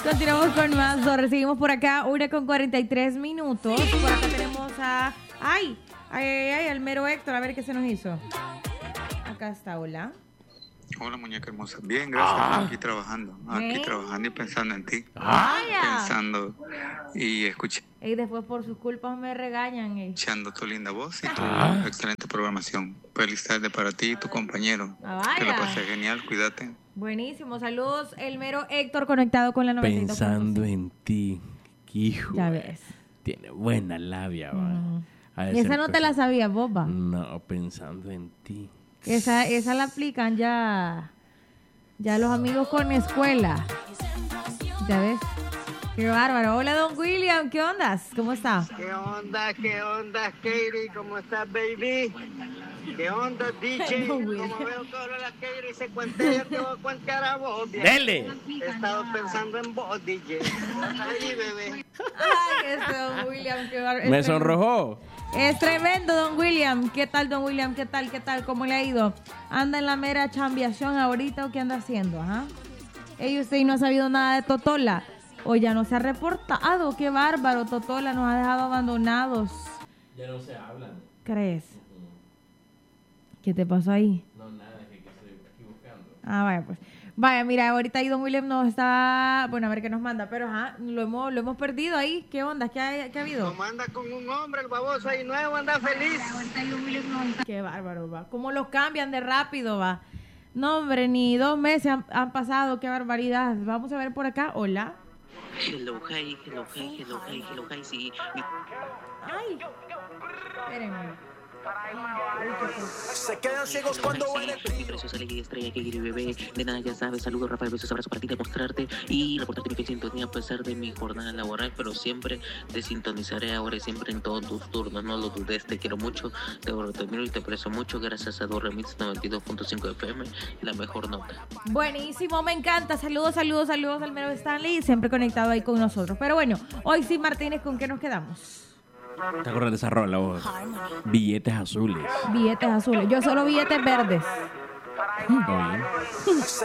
Continuamos con más. Lo recibimos por acá, 1:43. Por acá tenemos a... ¡Ay! Al mero Héctor. A ver qué se nos hizo. Acá está, hola. Hola, muñeca hermosa. Bien, gracias. Aquí trabajando. Aquí trabajando y pensando en ti. Pensando y escuchando Y después por sus culpas me regañan. tu linda voz y tu excelente programación. Feliz tarde para ti y tu compañero. Que lo pases genial, cuídate. Buenísimo, saludos. El mero Héctor conectado con la 92. Pensando en ti, hijo. Ya ves. Tiene buena labia, va. Y esa no te la sabías, boba. No, pensando en ti. Esa la aplican ya los amigos con escuela. Ya ves. Qué bárbaro. Hola, don William, ¿qué ondas? ¿Cómo está? ¿Qué onda, Katie? ¿Cómo estás, baby? ¿Qué onda, DJ? Como veo que ahora la Katie se cuentea, te voy a cuentear a vos. ¡Dele! He estado pensando en vos, DJ. Ay, bebé. Ay, don William, qué bárbaro. Me sonrojó. Es tremendo, don William. ¿Qué tal, don William? ¿Qué tal? ¿Cómo le ha ido? ¿Anda en la mera chambiación ahorita o qué anda haciendo? Usted no ha sabido nada de Totola. O ya no se ha reportado. Qué bárbaro. Totola nos ha dejado abandonados. Ya no se hablan. ¿Crees? ¿Qué te pasó ahí? No, nada, es que estoy aquí buscando. Vaya, pues. Vaya, mira, ahorita ahí don William nos está... Bueno, a ver qué nos manda. Pero, lo hemos perdido ahí. ¿Qué onda? ¿Qué ha habido? Como anda con un hombre, el baboso ahí nuevo, anda feliz. Qué bárbaro, va. ¿Cómo los cambian de rápido, va? No, hombre, ni 2 meses han pasado. Qué barbaridad. Vamos a ver por acá. Hola. Hello, hi, sí. Ay. Espérenme. Se quedan ciegos cuando ven el Mi preciosa alegría estrella que quiere bebé. De nada, ya sabes. Saludos, Rafael. Besos, abrazos para ti, demostrarte y reportarte mi fiel sintonía a pesar de mi jornada laboral. Pero siempre te sintonizaré ahora y siempre en todos tus turnos. No lo dudes, te quiero mucho. Te admiro y te aprecio mucho. Gracias a Remix 92.5 FM, la mejor nota. Buenísimo, me encanta. Saludos al mero Stanley. Siempre conectado ahí con nosotros. Pero bueno, hoy sí, Martínez, ¿con qué nos quedamos? ¿Te acuerdas de esa rola vos? Billetes azules. Billetes azules. Yo solo billetes verdes. Oye.